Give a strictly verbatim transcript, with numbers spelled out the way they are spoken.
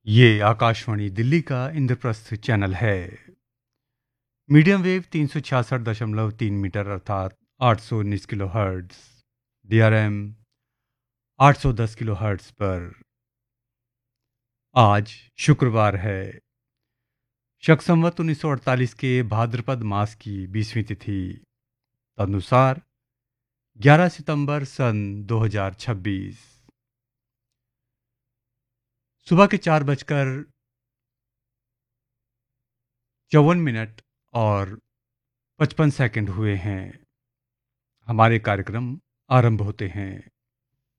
ये आकाशवाणी दिल्ली का इंद्रप्रस्थ चैनल है। मीडियम वेव तीन सौ छियासठ दशमलव तीन मीटर अर्थात आठ सौ उन्नीस kilo hertz, D R M आठ सौ दस किलो हर्ट्ज पर आज शुक्रवार है। शक संवत उन्नीस सौ अड़तालीस के भाद्रपद मास की बीसवीं तिथि तदनुसार ग्यारह सितंबर सन दो हज़ार छब्बीस। सुबह के चार बजकर चौवन मिनट और पचपन सेकंड हुए हैं। हमारे कार्यक्रम आरंभ होते हैं।